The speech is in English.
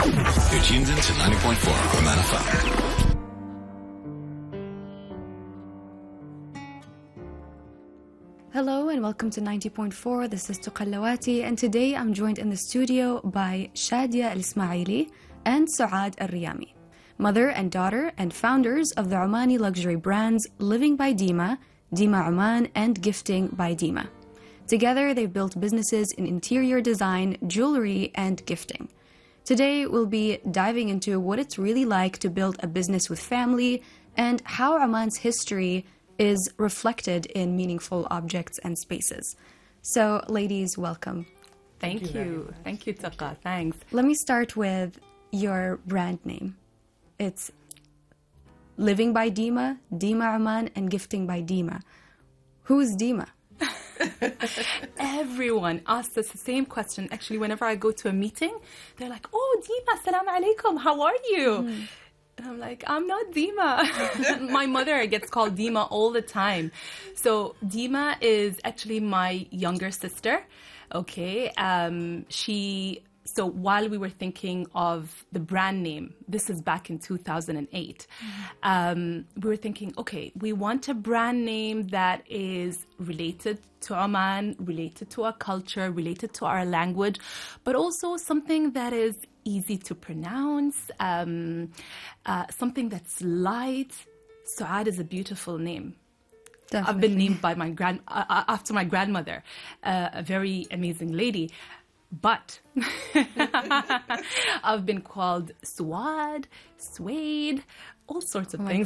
You're tuned in to 90.4 Oman FM. Hello and welcome to 90.4. This is Tuqallawati, and today I'm joined in the studio by Shadia Al-Ismaili and Suad Al-Riyami, mother and daughter and founders of the Omani luxury brands Living by Dima, Dima Oman, and Gifting by Dima. Together, they've built businesses in interior design, jewelry, and gifting. Today, we'll be diving into what it's really like to build a business with family and how Oman's history is reflected in meaningful objects and spaces. So, ladies, welcome. Thank you. Thank you, Taqa. Thanks. Let me start with your brand name. It's Living by Dima, Dima Oman, and Gifting by Dima. Who is Dima? Everyone asks us the same question. Actually, whenever I go to a meeting, they're like, "Oh, Dima, assalamu alaikum, how are you?" And I'm like, I'm not Dima. My mother gets called Dima all the time. So Dima is actually my younger sister. Okay. So while we were thinking of the brand name, this is back in 2008, we were thinking, okay, we want a brand name that is related to Oman, related to our culture, related to our language, but also something that is easy to pronounce, something that's light. Suad is a beautiful name. Definitely. I've been named by after my grandmother, a very amazing lady. But I've been called Suad, Suede, all sorts of things.